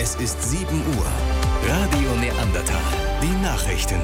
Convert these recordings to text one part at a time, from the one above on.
Es ist 7 Uhr. Radio Neandertal. Die Nachrichten.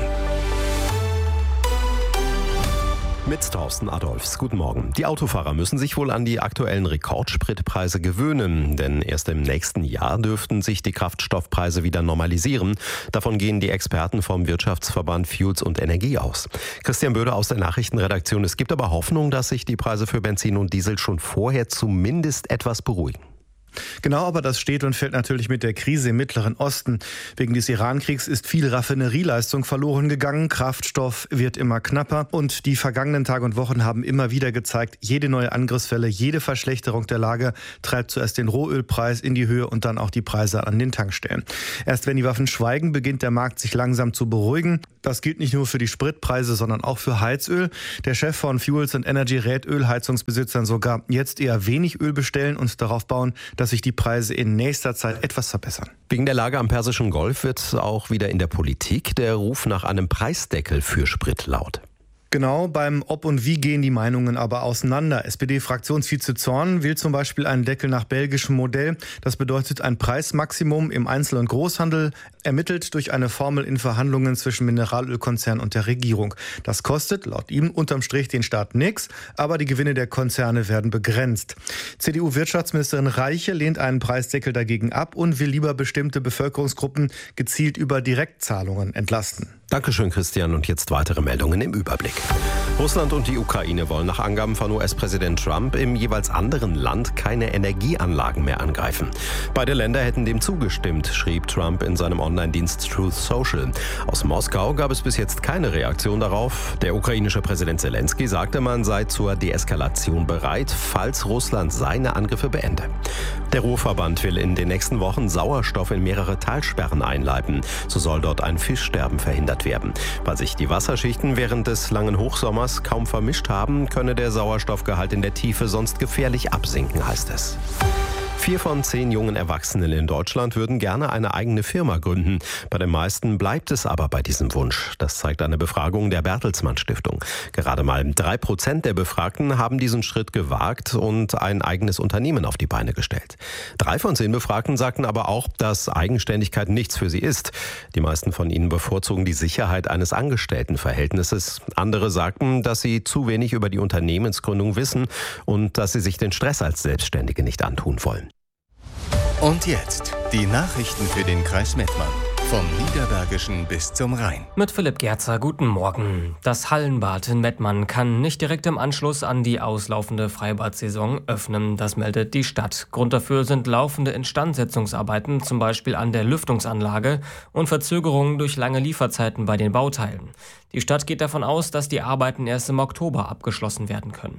Mit Thorsten Adolphs. Guten Morgen. Die Autofahrer müssen sich wohl an die aktuellen Rekordspritpreise gewöhnen, denn erst im nächsten Jahr dürften sich die Kraftstoffpreise wieder normalisieren. Davon gehen die Experten vom Wirtschaftsverband Fuels und Energie aus. Christian Böde aus der Nachrichtenredaktion. Es gibt aber Hoffnung, dass sich die Preise für Benzin und Diesel schon vorher zumindest etwas beruhigen. Genau, aber das steht und fällt natürlich mit der Krise im Mittleren Osten. Wegen des Irankriegs ist viel Raffinerieleistung verloren gegangen. Kraftstoff wird immer knapper. Und die vergangenen Tage und Wochen haben immer wieder gezeigt, jede neue Angriffswelle, jede Verschlechterung der Lage treibt zuerst den Rohölpreis in die Höhe und dann auch die Preise an den Tankstellen. Erst wenn die Waffen schweigen, beginnt der Markt sich langsam zu beruhigen. Das gilt nicht nur für die Spritpreise, sondern auch für Heizöl. Der Chef von Fuels and Energy rät Ölheizungsbesitzern sogar, jetzt eher wenig Öl bestellen und darauf bauen, dass sich die Preise in nächster Zeit etwas verbessern. Wegen der Lage am Persischen Golf wird auch wieder in der Politik der Ruf nach einem Preisdeckel für Sprit laut. Genau, beim Ob und Wie gehen die Meinungen aber auseinander. SPD-Fraktionsvize Zorn will zum Beispiel einen Deckel nach belgischem Modell. Das bedeutet ein Preismaximum im Einzel- und Großhandel, ermittelt durch eine Formel in Verhandlungen zwischen Mineralölkonzern und der Regierung. Das kostet laut ihm unterm Strich den Staat nichts, aber die Gewinne der Konzerne werden begrenzt. CDU-Wirtschaftsministerin Reiche lehnt einen Preisdeckel dagegen ab und will lieber bestimmte Bevölkerungsgruppen gezielt über Direktzahlungen entlasten. Dankeschön, Christian. Und jetzt weitere Meldungen im Überblick. Russland und die Ukraine wollen nach Angaben von US-Präsident Trump im jeweils anderen Land keine Energieanlagen mehr angreifen. Beide Länder hätten dem zugestimmt, schrieb Trump in seinem Online-Dienst Truth Social. Aus Moskau gab es bis jetzt keine Reaktion darauf. Der ukrainische Präsident Zelensky sagte, man sei zur Deeskalation bereit, falls Russland seine Angriffe beende. Der Ruhrverband will in den nächsten Wochen Sauerstoff in mehrere Talsperren einleiten. So soll dort ein Fischsterben verhindert werden. Weil sich die Wasserschichten während des langen Hochsommers kaum vermischt haben, könne der Sauerstoffgehalt in der Tiefe sonst gefährlich absinken, heißt es. 4 von 10 jungen Erwachsenen in Deutschland würden gerne eine eigene Firma gründen. Bei den meisten bleibt es aber bei diesem Wunsch. Das zeigt eine Befragung der Bertelsmann Stiftung. Gerade mal 3% der Befragten haben diesen Schritt gewagt und ein eigenes Unternehmen auf die Beine gestellt. 3 von 10 Befragten sagten aber auch, dass Eigenständigkeit nichts für sie ist. Die meisten von ihnen bevorzugen die Sicherheit eines Angestelltenverhältnisses. Andere sagten, dass sie zu wenig über die Unternehmensgründung wissen und dass sie sich den Stress als Selbstständige nicht antun wollen. Und jetzt die Nachrichten für den Kreis Mettmann. Vom Niederbergischen bis zum Rhein. Mit Philipp Gerzer, guten Morgen. Das Hallenbad in Mettmann kann nicht direkt im Anschluss an die auslaufende Freibad-Saison öffnen. Das meldet die Stadt. Grund dafür sind laufende Instandsetzungsarbeiten, zum Beispiel an der Lüftungsanlage, und Verzögerungen durch lange Lieferzeiten bei den Bauteilen. Die Stadt geht davon aus, dass die Arbeiten erst im Oktober abgeschlossen werden können.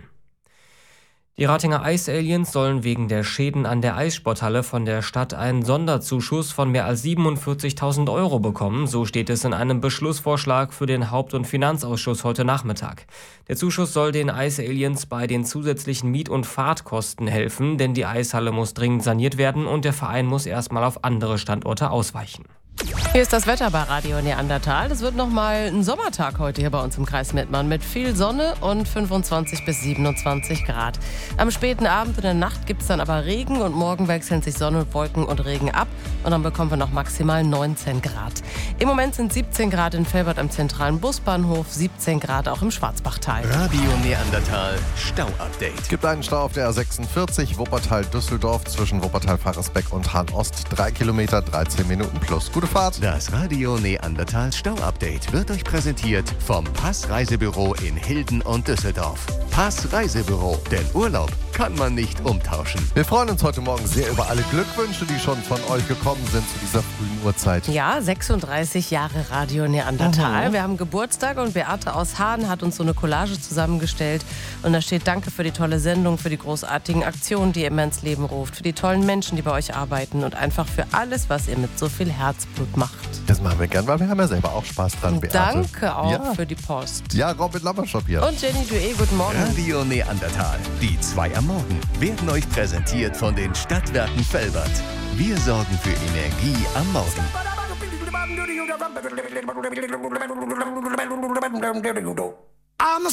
Die Ratinger Eisaliens sollen wegen der Schäden an der Eissporthalle von der Stadt einen Sonderzuschuss von mehr als 47.000 € bekommen. So steht es in einem Beschlussvorschlag für den Haupt- und Finanzausschuss heute Nachmittag. Der Zuschuss soll den Eisaliens bei den zusätzlichen Miet- und Fahrtkosten helfen, denn die Eishalle muss dringend saniert werden und der Verein muss erstmal auf andere Standorte ausweichen. Hier ist das Wetter bei Radio Neandertal. Es wird nochmal ein Sommertag heute hier bei uns im Kreis Mettmann mit viel Sonne und 25 bis 27 Grad. Am späten Abend und in der Nacht gibt es dann aber Regen und morgen wechseln sich Sonne, Wolken und Regen ab und dann bekommen wir noch maximal 19 Grad. Im Moment sind 17 Grad in Velbert am zentralen Busbahnhof, 17 Grad auch im Schwarzbachtal. Radio Neandertal Stau-Update. Es gibt einen Stau auf der A46 Wuppertal-Düsseldorf zwischen Wuppertal-Faresbeck und Hahn-Ost. 3 Kilometer, 13 Minuten plus. Gute Fahrt. Das Radio Neandertal Stau-Update wird euch präsentiert vom Pass Reisebüro in Hilden und Düsseldorf. Pass Reisebüro, denn Urlaub kann man nicht umtauschen. Wir freuen uns heute Morgen sehr über alle Glückwünsche, die schon von euch gekommen sind zu dieser frühen Uhrzeit. Ja, 36 Jahre Radio Neandertal. Wir haben Geburtstag und Beate aus Hahn hat uns so eine Collage zusammengestellt. Und da steht: Danke für die tolle Sendung, für die großartigen Aktionen, die ihr immer ins Leben ruft, für die tollen Menschen, die bei euch arbeiten und einfach für alles, was ihr mit so viel Herzblut macht. Das machen wir gern, weil wir haben ja selber auch Spaß dran, Beate. Danke auch für die Post. Ja, Robin Lammerschop hier. Und Jenny Dué, guten Morgen. Radio Neandertal, die 2 am Morgen, werden euch präsentiert von den Stadtwerken Velbert. Wir sorgen für Energie am Morgen. I'm a